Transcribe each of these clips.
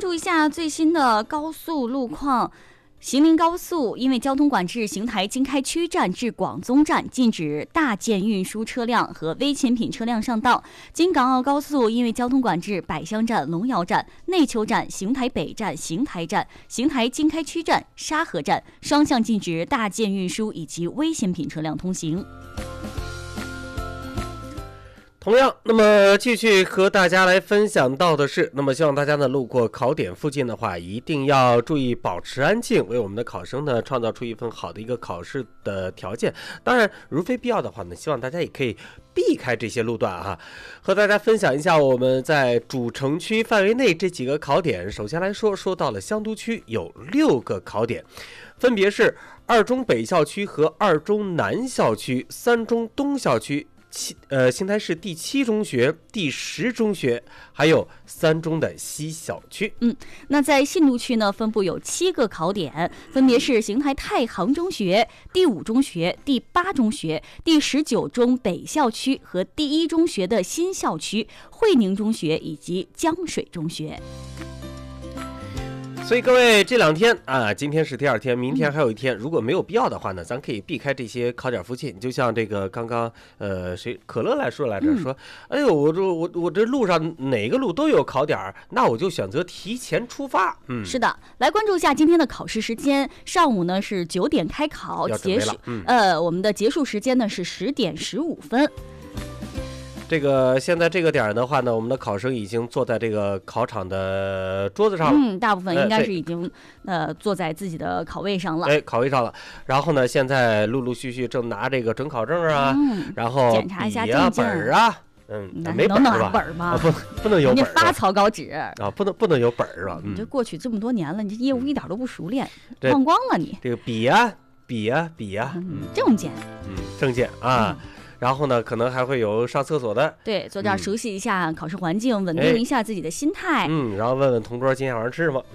注一下最新的高速路况。邢林高速因为交通管制，邢台经开区站至广宗站禁止大件运输车辆和微潜品车辆上道。京港澳高速因为交通管制，百乡站、龙窑站、内丘站、邢台北站、邢台站、邢台经开区站、沙河站双向禁止大件运输以及危险品车辆通行。 同样，那么继续和大家来分享到的是，那么希望大家呢路过考点附近的话，一定要注意保持安静，为我们的考生呢创造出一份好的一个考试的条件。当然，如非必要的话呢，希望大家也可以避开这些路段哈。和大家分享一下我们在主城区范围内这几个考点。首先来说到了湘都区有6个考点，分别是2中北校区和2中南校区、3中东校区、邢台市第7中学、第10中学，还有3中的西校区。 那在信都区呢，分布有7个考点，分别是邢台太行中学、第5中学、第8中学、第19中北校区和第1中学的新校区、会宁中学以及江水中学。 所以各位这2天啊，今天是第2天，明天还有1天，如果没有必要的话呢，咱可以避开这些考点附近。就像这个刚刚可乐来说来着，说，哎呦，我这路上哪个路都有考点，那我就选择提前出发。 是的，来关注一下今天的考试时间。上午呢是9点开考，结束我们的结束时间呢是10点15分。 这个现在这个点的话呢，我们的考生已经坐在这个考场的桌子上了。 大部分应该是已经坐在自己的考位上了。 考位上了。然后呢，现在陆陆续续正拿这个准考证啊，然后检查一下证件本啊。没本儿吧？本吗？ 不能有本儿。 你发草稿纸啊，不能有本儿是吧？ 你这过去这么多年了，你这业务一点都不熟练，忘光了你。 这个笔呀， 证件， 证件啊。然后呢，可能还会有上厕所的， 对，坐这儿熟悉一下考试环境，稳定一下自己的心态。 然后问问同桌今天晚上吃什么。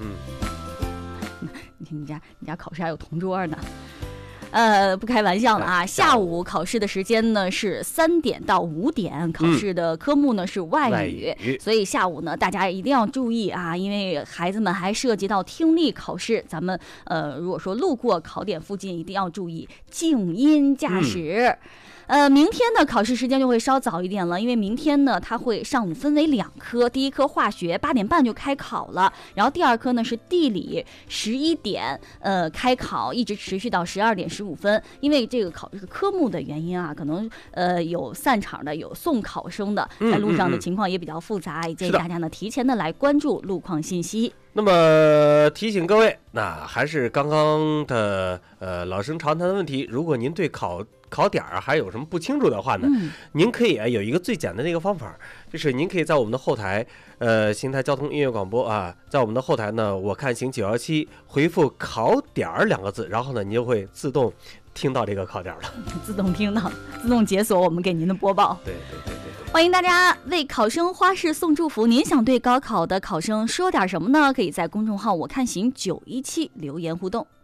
你家考试还有同桌呢。不开玩笑了啊！下午考试的时间呢是3点到5点，考试的科目呢是外语，所以下午呢大家一定要注意啊，因为孩子们还涉及到听力考试，咱们如果说路过考点附近，一定要注意静音驾驶。明天的考试时间就会稍早一点了，因为明天呢，它会上午分为2科，第一科化学8点半就开考了，然后第2科呢是地理11点开考，一直持续到12点15分。因为这个科目的原因啊，可能有散场的，有送考生的，在路上的情况也比较复杂，也建议大家呢提前的来关注路况信息。 那么提醒各位，那还是刚刚的老生常谈的问题，如果您对考点还有什么不清楚的话呢，您可以有一个最简单的一个方法，就是您可以在我们的后台邢台交通音乐广播啊，在我们的后台呢，我看行917回复考点2个字，然后呢你就会自动听到这个考点了， 自动听到，自动解锁我们给您的播报。 对， 欢迎大家为考生花式送祝福。您想对高考的考生说点什么呢？可以在公众号我看行917留言互动。